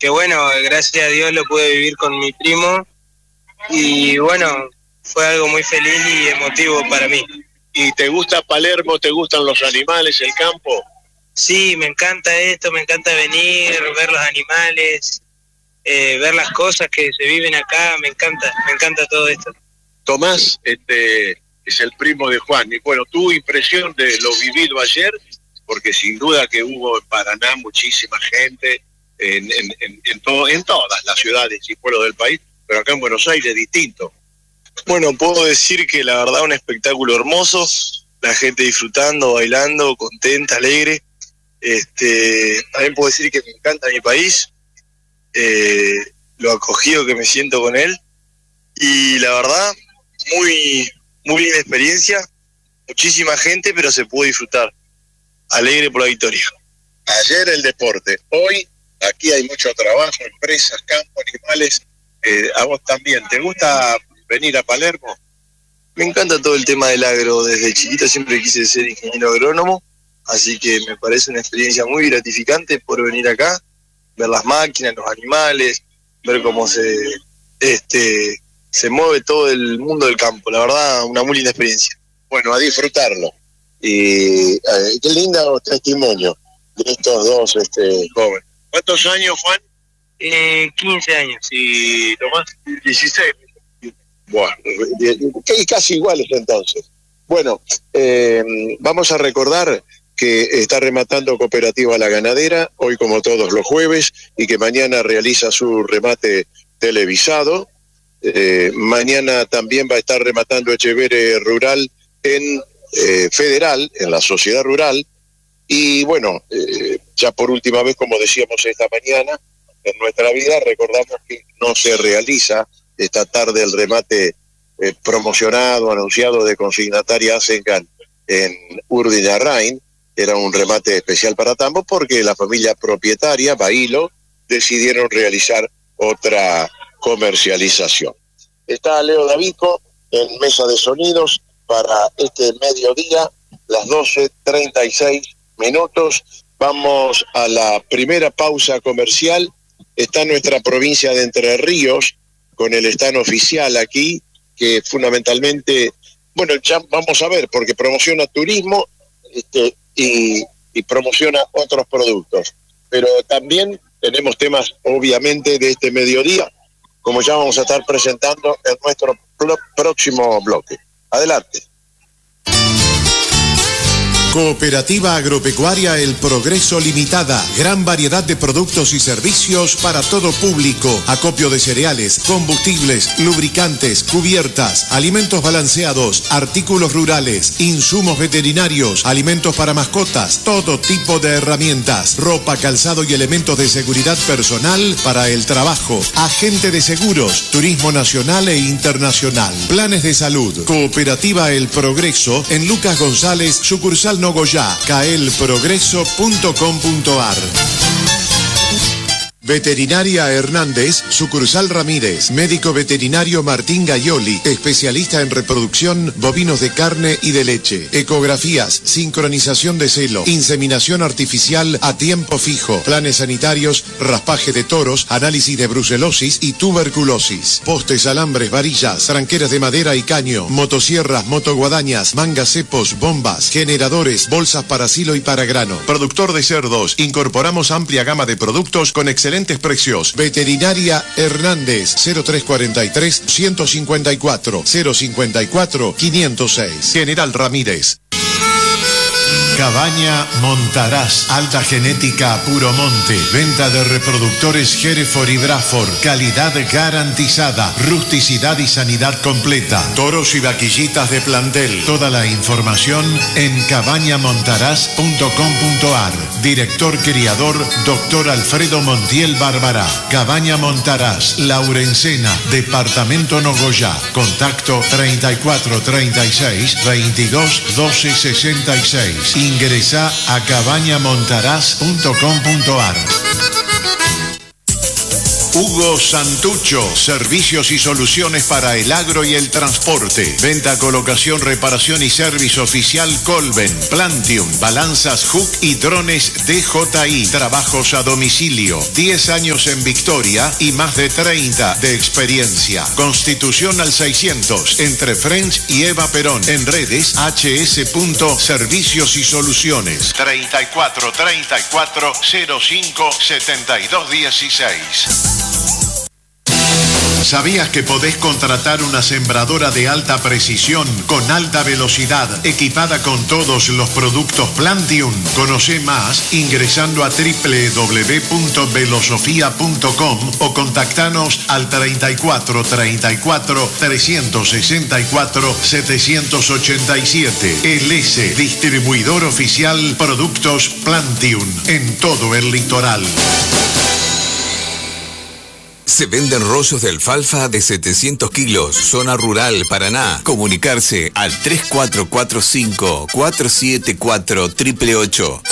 que bueno, gracias a Dios lo pude vivir con mi primo y bueno, fue algo muy feliz y emotivo para mí. ¿Y te gusta Palermo? ¿Te gustan los animales, el campo? Sí, me encanta esto, me encanta venir, ver los animales, ver las cosas que se viven acá, me encanta todo esto. Tomás es el primo de Juan. Y bueno, tu impresión de lo vivido ayer, porque sin duda que hubo en Paraná muchísima gente, en todas las ciudades y pueblos del país, pero acá en Buenos Aires distinto. Bueno, puedo decir que la verdad un espectáculo hermoso, la gente disfrutando, bailando, contenta, alegre. También puedo decir que me encanta mi país, lo acogido que me siento con él, y la verdad, muy linda experiencia, muchísima gente, pero se pudo disfrutar, alegre por la victoria. Ayer el deporte, hoy aquí hay mucho trabajo, empresas, campo, animales, a vos también, ¿te gusta venir a Palermo? Me encanta todo el tema del agro, desde chiquito siempre quise ser ingeniero agrónomo, así que me parece una experiencia muy gratificante por venir acá, ver las máquinas, los animales, ver cómo se mueve todo el mundo del campo. La verdad, una muy linda experiencia. Bueno, a disfrutarlo. Y qué lindo testimonio de estos dos jóvenes. ¿Cuántos años, Juan? 15 años. ¿Y Tomás? 16. Bueno, casi iguales entonces. Bueno, vamos a recordar que está rematando Cooperativa La Ganadera, hoy como todos los jueves, y que mañana realiza su remate televisado. Mañana también va a estar rematando Echeverre Rural en Federal, en la Sociedad Rural. Y bueno, ya por última vez, como decíamos esta mañana, en nuestra vida recordamos que no se realiza esta tarde el remate promocionado, anunciado de consignataria Asengan en Urdinarrain. Era un remate especial para Tambo porque la familia propietaria, Bailo, decidieron realizar otra comercialización. Está Leo Davico en mesa de sonidos para este mediodía, las 12:36 minutos. Vamos a la primera pausa comercial. Está nuestra provincia de Entre Ríos con el stand oficial aquí, que fundamentalmente, bueno, ya vamos a ver, porque promociona turismo y promociona otros productos. Pero también tenemos temas, obviamente, de este mediodía, como ya vamos a estar presentando en nuestro próximo bloque. Adelante. Cooperativa Agropecuaria El Progreso Limitada. Gran variedad de productos y servicios para todo público. Acopio de cereales, combustibles, lubricantes, cubiertas, alimentos balanceados, artículos rurales, insumos veterinarios, alimentos para mascotas, todo tipo de herramientas, ropa, calzado y elementos de seguridad personal para el trabajo. Agente de seguros, turismo nacional e internacional. Planes de salud. Cooperativa El Progreso en Lucas González, sucursal Nogoyá, caelprogreso.com.ar. Veterinaria Hernández, sucursal Ramírez. Médico veterinario Martín Gaioli, especialista en reproducción bovinos de carne y de leche. Ecografías, sincronización de celo, inseminación artificial a tiempo fijo, planes sanitarios, raspaje de toros, análisis de brucelosis y tuberculosis. Postes, alambres, varillas, tranqueras de madera y caño, motosierras, motoguadañas, mangas cepos, bombas, generadores, bolsas para silo y para grano. Productor de cerdos, incorporamos amplia gama de productos con excelentes precios. Veterinaria Hernández, 0343-154-054-506. General Ramírez. Cabaña Montaraz, alta genética puro monte, venta de reproductores Hereford y Braford, calidad garantizada, rusticidad y sanidad completa, toros y vaquillitas de plantel. Toda la información en cabañamontaraz.com.ar. Director criador Dr. Alfredo Montiel Bárbara. Cabaña Montaraz, Laurencena, Departamento Nogoyá. Contacto 3436 22 12 66. Ingresa a cabañamontaraz.com.ar. Hugo Santucho, servicios y soluciones para el agro y el transporte. Venta, colocación, reparación y servicio oficial Colben, Plantium, balanzas Hook y drones DJI. Trabajos a domicilio. 10 años en Victoria y más de 30 de experiencia. Constitución al 600, entre French y Eva Perón. En redes, hs.servicios y soluciones. 34 34 05 72 16. ¿Sabías que podés contratar una sembradora de alta precisión con alta velocidad equipada con todos los productos Plantium? Conoce más ingresando a www.velosofia.com o contactanos al 34 34 364 787. El S, distribuidor oficial Productos Plantium en todo el litoral. Se venden rollos de alfalfa de 700 kilos, zona rural, Paraná. Comunicarse al 3445-474-888.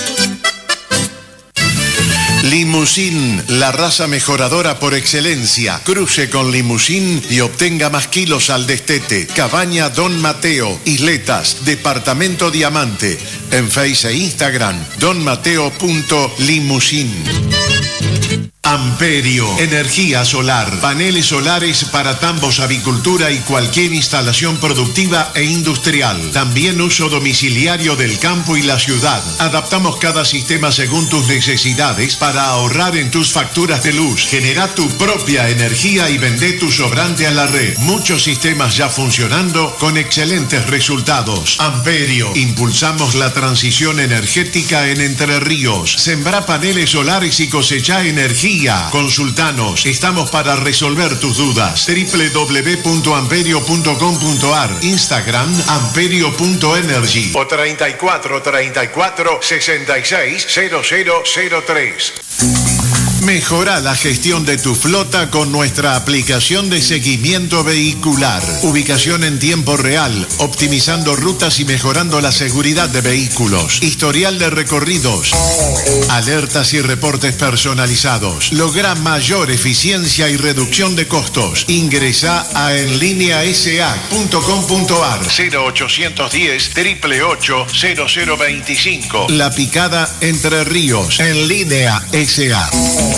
Limousin, la raza mejoradora por excelencia. Cruce con Limousin y obtenga más kilos al destete. Cabaña Don Mateo, Isletas, Departamento Diamante. En Face e Instagram, donmateo.limousin. Amperio, energía solar, paneles solares para tambos, avicultura y cualquier instalación productiva e industrial. También uso domiciliario del campo y la ciudad. Adaptamos cada sistema según tus necesidades para ahorrar en tus facturas de luz. Genera tu propia energía y vende tu sobrante a la red. Muchos sistemas ya funcionando con excelentes resultados. Amperio, impulsamos la transición energética en Entre Ríos. Sembra paneles solares y cosecha energía. Consultanos, estamos para resolver tus dudas. www.amperio.com.ar, Instagram amperio.energy o 34 34 66 0003. Mejora la gestión de tu flota con nuestra aplicación de seguimiento vehicular. Ubicación en tiempo real, optimizando rutas y mejorando la seguridad de vehículos. Historial de recorridos. Alertas y reportes personalizados. Logra mayor eficiencia y reducción de costos. Ingresa a enlineasa.com.ar 0810 888 0025. La Picada Entre Ríos. En Línea SA.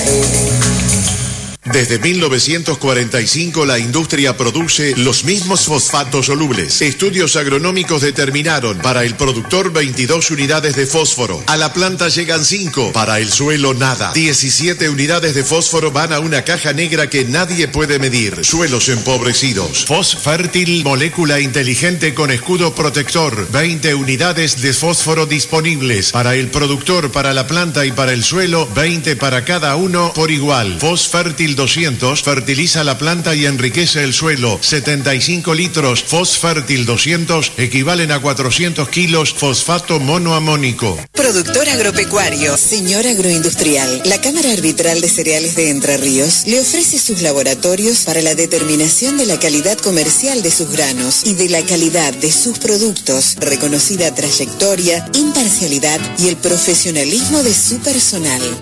Desde 1945 la industria produce los mismos fosfatos solubles. Estudios agronómicos determinaron para el productor 22 unidades de fósforo. A la planta llegan 5, para el suelo nada. 17 unidades de fósforo van a una caja negra que nadie puede medir. Suelos empobrecidos. Fosfértil, molécula inteligente con escudo protector. 20 unidades de fósforo disponibles. Para el productor, para la planta y para el suelo, 20 para cada uno por igual. Fosfértil 200 fertiliza la planta y enriquece el suelo. 75 litros Fosfértil 200 equivalen a 400 kilos fosfato monoamónico. Productor agropecuario, señor agroindustrial. La Cámara Arbitral de Cereales de Entre Ríos le ofrece sus laboratorios para la determinación de la calidad comercial de sus granos y de la calidad de sus productos, reconocida trayectoria, imparcialidad y el profesionalismo de su personal.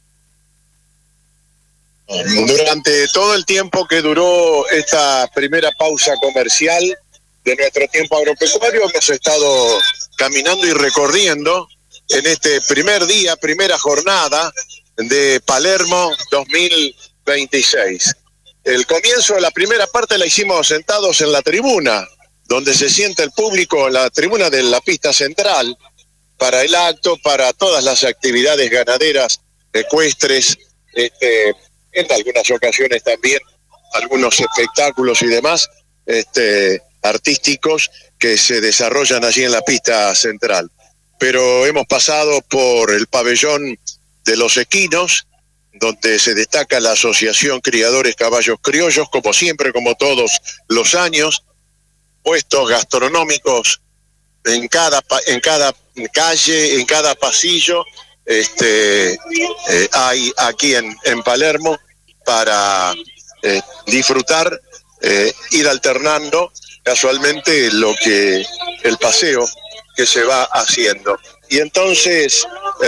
Durante todo el tiempo que duró esta primera pausa comercial de nuestro tiempo agropecuario, hemos estado caminando y recorriendo en este primer día, primera jornada de Palermo 2026. El comienzo de la primera parte la hicimos sentados en la tribuna, donde se sienta el público, la tribuna de la pista central, para el acto, para todas las actividades ganaderas, ecuestres, en algunas ocasiones también algunos espectáculos y demás artísticos que se desarrollan allí en la pista central. Pero hemos pasado por el pabellón de los equinos, donde se destaca la Asociación Criadores Caballos Criollos, como siempre, como todos los años, puestos gastronómicos en cada calle, en cada pasillo. Hay aquí en Palermo para disfrutar, ir alternando casualmente el paseo que se va haciendo. y entonces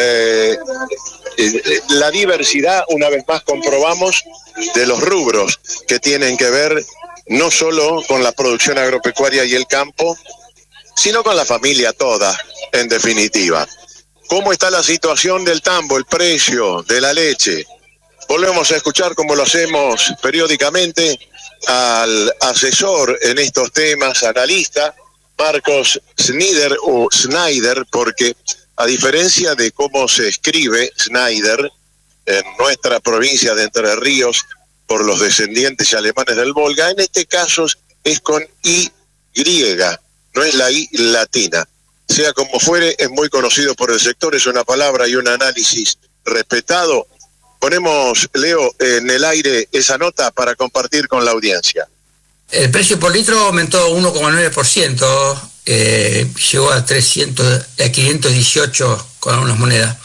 la diversidad, una vez más comprobamos, de los rubros que tienen que ver no solo con la producción agropecuaria y el campo, sino con la familia toda, en definitiva. ¿Cómo está la situación del tambo, el precio de la leche? Volvemos a escuchar, como lo hacemos periódicamente, al asesor en estos temas, analista, Marcos Snyder, o Snyder, porque a diferencia de cómo se escribe Snyder en nuestra provincia de Entre Ríos por los descendientes alemanes del Volga, en este caso es con Y, no es la I latina. Sea como fuere, es muy conocido por el sector, es una palabra y un análisis respetado. Ponemos, Leo, en el aire esa nota para compartir con la audiencia. El precio por litro aumentó 1,9%, llegó a 518 con algunas monedas.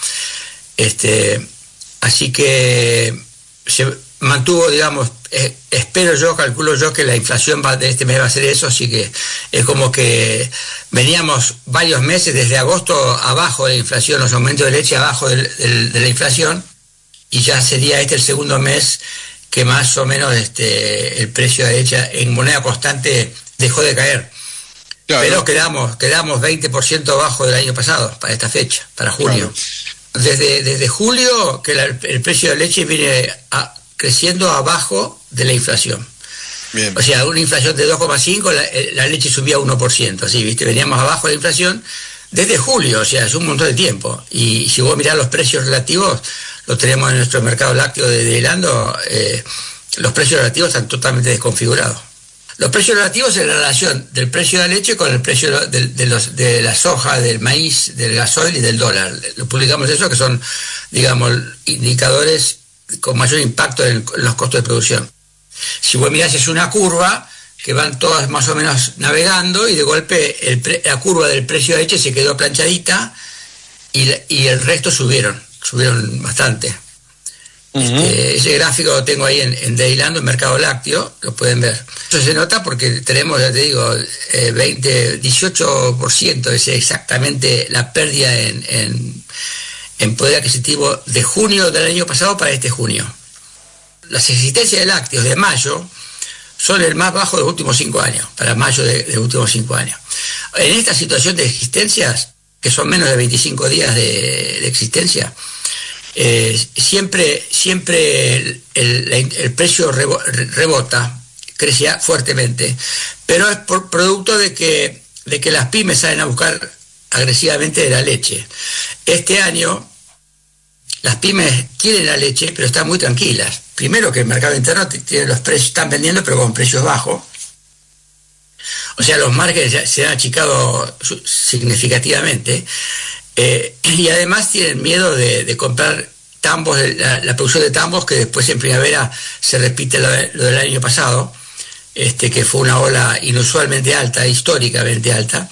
Así que se mantuvo, digamos, calculo yo que la inflación de este mes va a ser eso, así que es como que veníamos varios meses, desde agosto abajo de la inflación, los aumentos de leche abajo de la inflación, y ya sería el segundo mes que más o menos el precio de leche en moneda constante dejó de caer. Claro. Pero quedamos 20% abajo del año pasado, para esta fecha, para julio. Claro. Desde julio que el precio de leche viene creciendo abajo de la inflación. Bien. O sea, una inflación de 2,5, la leche subía 1%, así, ¿viste? Veníamos abajo de la inflación desde julio, o sea, es un montón de tiempo. Y si vos mirás los precios relativos, lo tenemos en nuestro mercado lácteo de Hilando, los precios relativos están totalmente desconfigurados. Los precios relativos es la relación del precio de la leche con el precio de la soja, del maíz, del gasoil y del dólar. Lo publicamos eso, que son, digamos, indicadores con mayor impacto en los costos de producción. Si vos mirás, es una curva que van todas más o menos navegando, y de golpe la curva del precio de leche se quedó planchadita y el resto subieron bastante. Ese gráfico lo tengo ahí en Deilando, en Mercado Lácteo, lo pueden ver. Eso se nota porque tenemos, ya te digo, 18% es exactamente la pérdida en poder adquisitivo de junio del año pasado para este junio. Las existencias de lácteos de mayo son el más bajo de los últimos 5 años, para mayo de los últimos 5 años. En esta situación de existencias, que son menos de 25 días de existencia, siempre el precio rebota, crece fuertemente, pero es por producto de que las pymes salen a buscar agresivamente de la leche. Este año las pymes quieren la leche, pero están muy tranquilas. Primero, que el mercado interno tiene los precios, están vendiendo pero con precios bajos. O sea, los márgenes se han achicado significativamente. Y además tienen miedo de comprar tambos, la producción de tambos, que después en primavera se repite lo del año pasado, que fue una ola inusualmente alta, históricamente alta,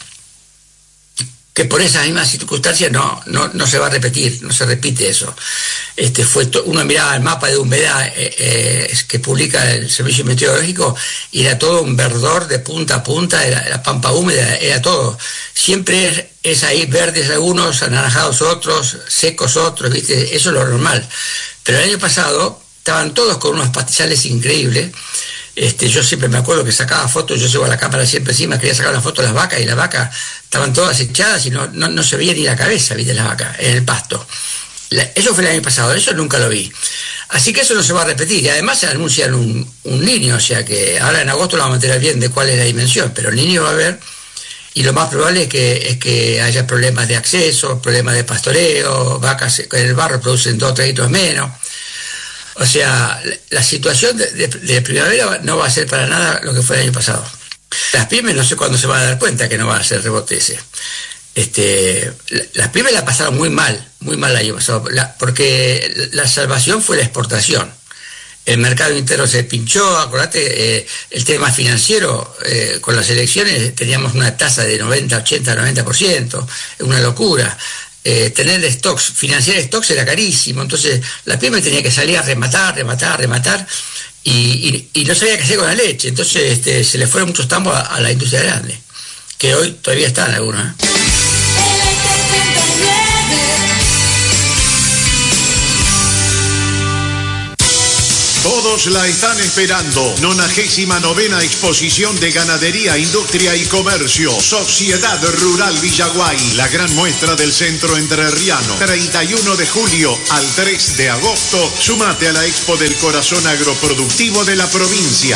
que por esas mismas circunstancias no se va a repetir, no se repite eso. Uno miraba el mapa de humedad que publica el Servicio Meteorológico, y era todo un verdor de punta a punta, era la pampa húmeda, era todo. Siempre es ahí verdes algunos, anaranjados otros, secos otros, ¿viste? Eso es lo normal. Pero el año pasado estaban todos con unos pastizales increíbles. Yo siempre me acuerdo que sacaba fotos, yo llevo la cámara siempre encima, quería sacar una foto de las vacas, y las vacas estaban todas echadas y no se veía ni la cabeza, ¿viste? Las vacas en el pasto. Eso fue el año pasado, eso nunca lo vi. Así que eso no se va a repetir, y además se anuncian un niño, o sea que ahora en agosto lo vamos a enterar bien de cuál es la dimensión, pero el niño va a haber, y lo más probable es que haya problemas de acceso, problemas de pastoreo, vacas en el barro producen 2 o 3 litros menos. O sea, la situación de primavera no va a ser para nada lo que fue el año pasado. Las pymes no sé cuándo se van a dar cuenta que no va a ser rebote ese. Las pymes la pasaron muy mal el año pasado, porque la salvación fue la exportación. El mercado interno se pinchó, acordate, el tema financiero, con las elecciones teníamos una tasa de 90, 80, 90%, una locura. Tener stocks, financiar stocks era carísimo, entonces la pyme tenía que salir a rematar, y no sabía qué hacer con la leche, entonces se le fueron muchos tambos a la industria grande, que hoy todavía están algunos. Todos la están esperando. 99ª Exposición de Ganadería, Industria y Comercio. Sociedad Rural Villaguay. La gran muestra del centro entrerriano. 31 de julio al 3 de agosto. Sumate a la Expo del Corazón Agroproductivo de la provincia.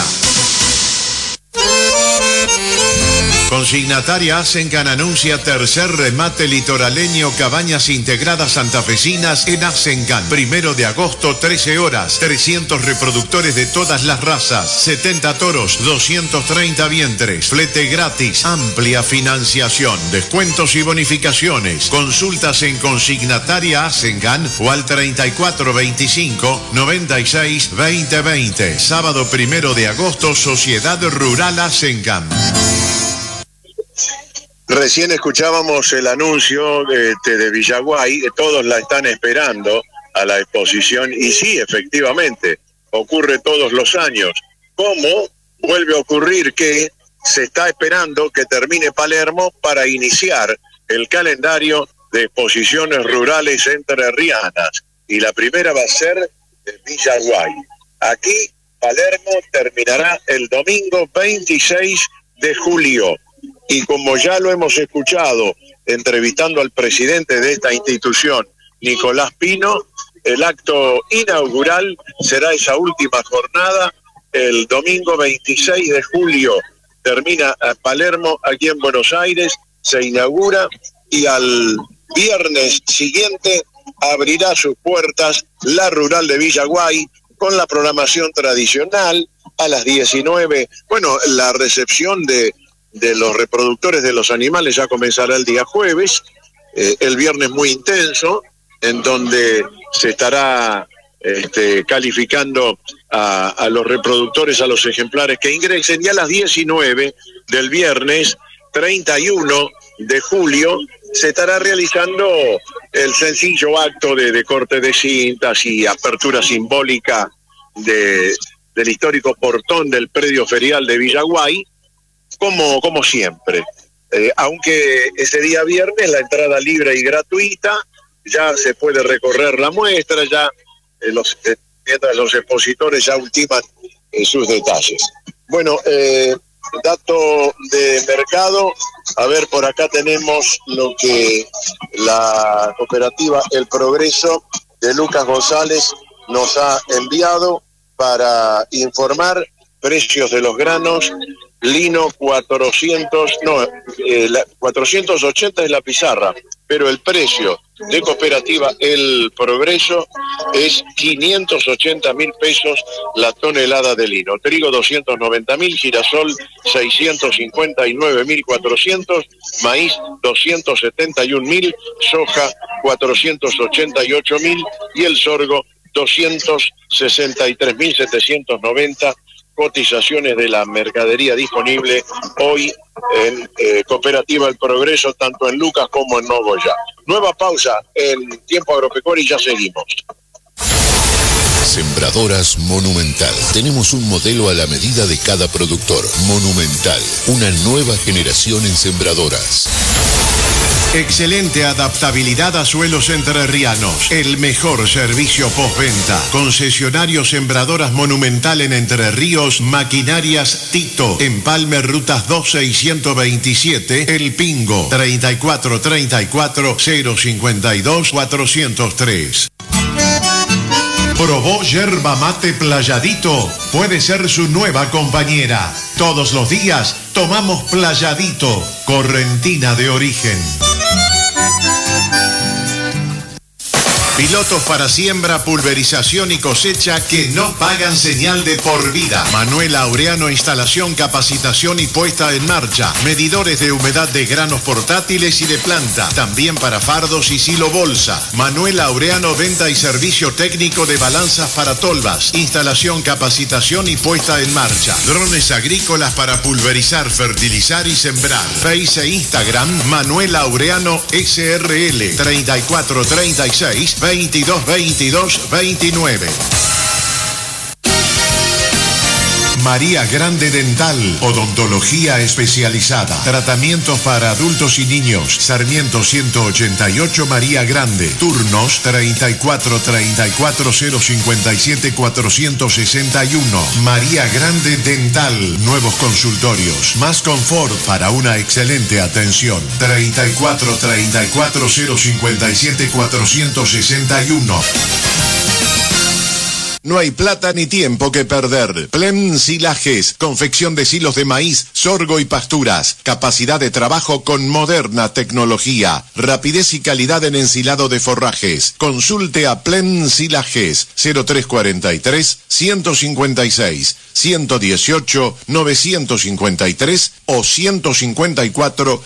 Consignataria Asengan anuncia tercer remate litoraleño Cabañas Integradas Santafesinas en Asengan. 1 de agosto, 13 horas. 300 reproductores de todas las razas. 70 toros, 230 vientres. Flete gratis. Amplia financiación. Descuentos y bonificaciones. Consultas en Consignataria Asengan o al 3425 96 2020. Sábado 1 de agosto, Sociedad Rural Asengan. Recién escuchábamos el anuncio de Villaguay, todos la están esperando a la exposición y sí, efectivamente, ocurre todos los años. ¿Cómo vuelve a ocurrir que se está esperando que termine Palermo para iniciar el calendario de exposiciones rurales entrerrianas? Y la primera va a ser en Villaguay. Aquí Palermo terminará el domingo 26 de julio. Y como ya lo hemos escuchado entrevistando al presidente de esta institución, Nicolás Pino, el acto inaugural será esa última jornada, el domingo 26 de julio. Termina a Palermo, aquí en Buenos Aires, se inaugura y al viernes siguiente abrirá sus puertas la Rural de Villaguay con la programación tradicional a las 19. Bueno, la recepción de los reproductores de los animales ya comenzará el día jueves, el viernes muy intenso, en donde se estará calificando a los reproductores, a los ejemplares que ingresen, y a las 19 del viernes 31 de julio se estará realizando el sencillo acto de corte de cintas y apertura simbólica del histórico portón del predio ferial de Villaguay, como siempre. Aunque ese día viernes la entrada libre y gratuita, ya se puede recorrer la muestra, ya mientras los expositores ya ultiman sus detalles. Bueno, dato de mercado, a ver, por acá tenemos lo que la cooperativa El Progreso de Lucas González nos ha enviado para informar precios de los granos. Lino 480 es la pizarra, pero el precio de cooperativa El Progreso es 580.000 pesos la tonelada de lino. Trigo 290.000, girasol 659.400, maíz 271.000, soja 488.000 y el sorgo 263.790. Cotizaciones de la mercadería disponible hoy en Cooperativa El Progreso, tanto en Lucas como en Nogoyá. Nueva pausa en Tiempo Agropecuario y ya seguimos. Sembradoras Monumental. Tenemos un modelo a la medida de cada productor. Monumental, una nueva generación en sembradoras. Excelente adaptabilidad a suelos entrerrianos. El mejor servicio postventa. Concesionario Sembradoras Monumental en Entre Ríos. Maquinarias Tito. Empalme Rutas 12 y 127. El Pingo. 3434 052 403. Probó yerba mate Playadito. Puede ser su nueva compañera. Todos los días tomamos Playadito. Correntina de origen. Pilotos para siembra, pulverización y cosecha que no pagan señal de por vida. Manuel Aureano, instalación, capacitación y puesta en marcha. Medidores de humedad de granos portátiles y de planta. También para fardos y silo bolsa. Manuel Aureano, venta y servicio técnico de balanzas para tolvas. Instalación, capacitación y puesta en marcha. Drones agrícolas para pulverizar, fertilizar y sembrar. Face e Instagram, Manuel Aureano SRL 3436 22 22 29. María Grande Dental, odontología especializada, tratamientos para adultos y niños. Sarmiento 188 María Grande, turnos 34 34 057 461. María Grande Dental, nuevos consultorios, más confort para una excelente atención. 34 34 057 461. No hay plata ni tiempo que perder. Plem Silajes, confección de silos de maíz, sorgo y pasturas. Capacidad de trabajo con moderna tecnología. Rapidez y calidad en ensilado de forrajes. Consulte a Plem Silajes 0343 156 118 953 o 154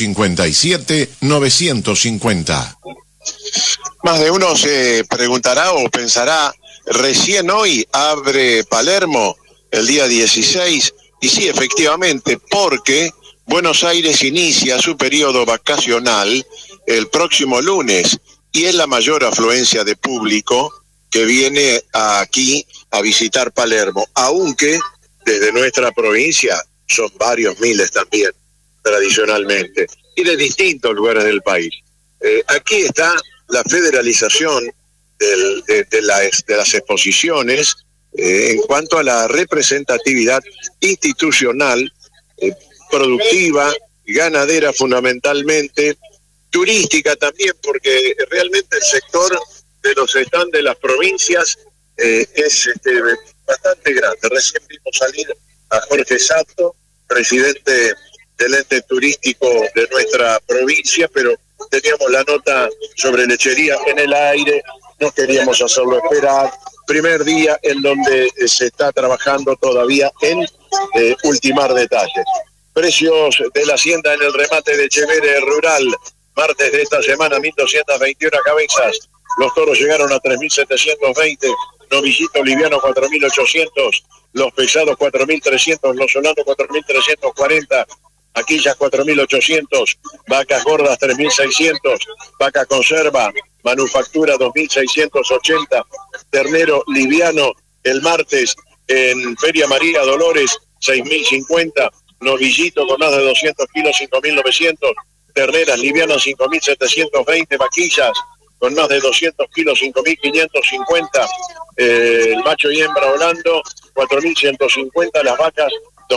057 950. Más de uno se preguntará o pensará, recién hoy abre Palermo el día 16, y sí, efectivamente, porque Buenos Aires inicia su periodo vacacional el próximo lunes, y es la mayor afluencia de público que viene aquí a visitar Palermo, aunque desde nuestra provincia son varios miles también, tradicionalmente, y de distintos lugares del país. Aquí está la federalización de las exposiciones en cuanto a la representatividad institucional, productiva, ganadera fundamentalmente, turística también, porque realmente el sector de los stands de las provincias es bastante grande. Recién vimos salir a Jorge Sato, presidente del ente turístico de nuestra provincia, pero teníamos la nota sobre lechería en el aire, no queríamos hacerlo esperar. Primer día en donde se está trabajando todavía en ultimar detalles. Precios de la hacienda en el remate de Echeverre Rural, martes de esta semana, 1.221 cabezas. Los toros llegaron a 3.720, novillito liviano 4.800, los pesados 4.300, los solanos 4.340, Aquillas 4.800, vacas gordas 3.600, vaca conserva, manufactura 2.680, ternero liviano el martes en Feria María Dolores 6.050, novillito con más de 200 kilos 5.900, terneras livianas 5.720, vaquillas con más de 200 kilos 5.550, el macho y hembra volando 4.150, las vacas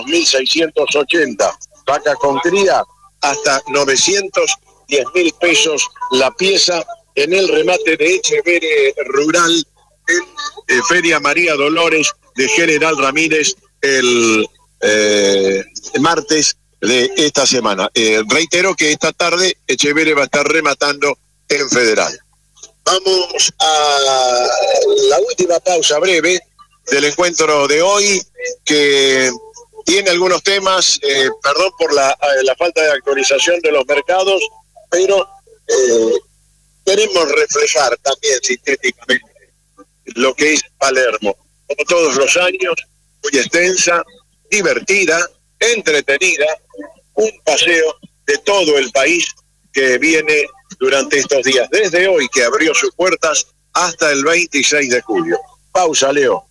2.680. Vaca con cría hasta 910.000 pesos la pieza en el remate de Echeverre Rural en Feria María Dolores de General Ramírez el martes de esta semana. Reitero que esta tarde Echeverre va a estar rematando en Federal. Vamos a la última pausa breve del encuentro de hoy, que tiene algunos temas, perdón por la falta de actualización de los mercados, pero queremos reflejar también sintéticamente lo que es Palermo, como todos los años, muy extensa, divertida, entretenida, un paseo de todo el país que viene durante estos días, desde hoy que abrió sus puertas hasta el 26 de julio. Pausa, Leo.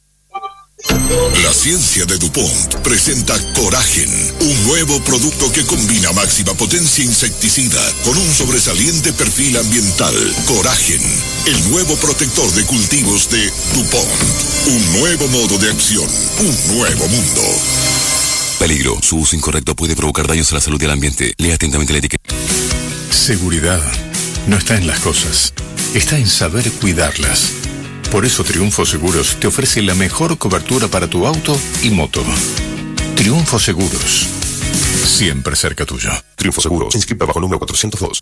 La ciencia de DuPont presenta Coragen, un nuevo producto que combina máxima potencia insecticida con un sobresaliente perfil ambiental. Coragen, el nuevo protector de cultivos de DuPont. Un nuevo modo de acción, un nuevo mundo. Peligro, su uso incorrecto puede provocar daños a la salud y al ambiente. Lea atentamente la etiqueta. Seguridad no está en las cosas, está en saber cuidarlas. Por eso Triunfo Seguros te ofrece la mejor cobertura para tu auto y moto. Triunfo Seguros, siempre cerca tuyo. Triunfo Seguros, inscrita bajo número 402.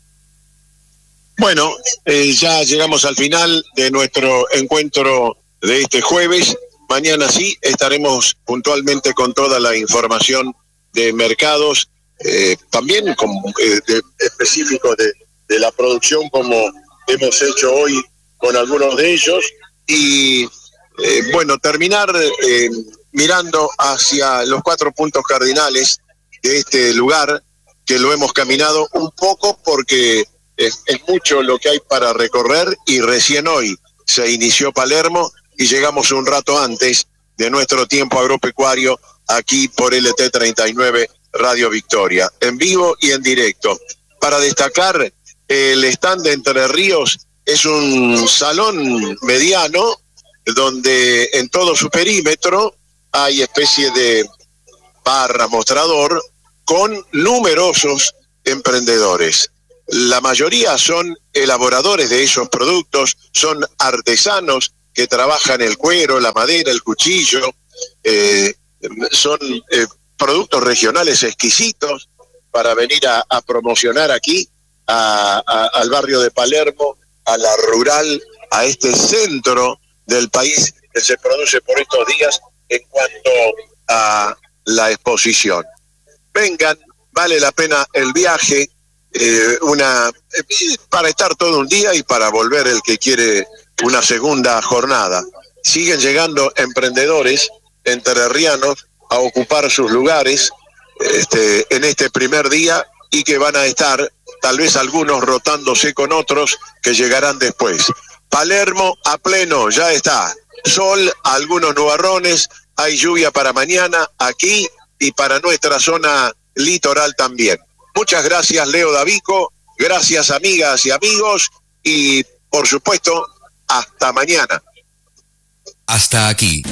Bueno, ya llegamos al final de nuestro encuentro de este jueves. Mañana sí estaremos puntualmente con toda la información de mercados, también específicos de la producción, como hemos hecho hoy con algunos de ellos, y bueno, terminar mirando hacia los 4 puntos cardinales de este lugar, que lo hemos caminado un poco porque es mucho lo que hay para recorrer, y recién hoy se inició Palermo y llegamos un rato antes de nuestro tiempo agropecuario aquí por LT39 Radio Victoria, en vivo y en directo. Para destacar, el stand de Entre Ríos es un salón mediano donde en todo su perímetro hay especie de barra mostrador con numerosos emprendedores. La mayoría son elaboradores de esos productos, son artesanos que trabajan el cuero, la madera, el cuchillo, son productos regionales exquisitos para venir a promocionar aquí al barrio de Palermo, a la rural, a este centro del país que se produce por estos días en cuanto a la exposición. Vengan, vale la pena el viaje, para estar todo un día y para volver el que quiere una segunda jornada. Siguen llegando emprendedores entrerrianos a ocupar sus lugares en este primer día y que van a estar tal vez algunos rotándose con otros que llegarán después. Palermo a pleno, ya está. Sol, algunos nubarrones, hay lluvia para mañana aquí y para nuestra zona litoral también. Muchas gracias, Leo Davico, gracias amigas y amigos y por supuesto, hasta mañana. Hasta aquí.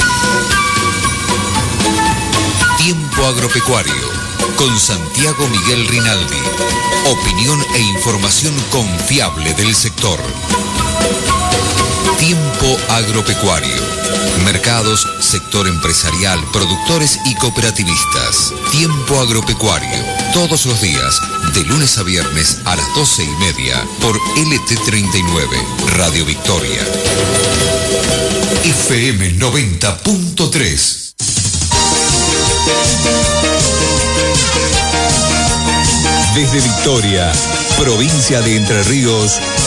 Tiempo Agropecuario con Santiago Miguel Rinaldi. Opinión e información confiable del sector. Tiempo Agropecuario. Mercados, sector empresarial, productores y cooperativistas. Tiempo Agropecuario. Todos los días, de lunes a viernes a las 12:30 por LT39 Radio Victoria. FM 90.3. Desde Victoria, provincia de Entre Ríos,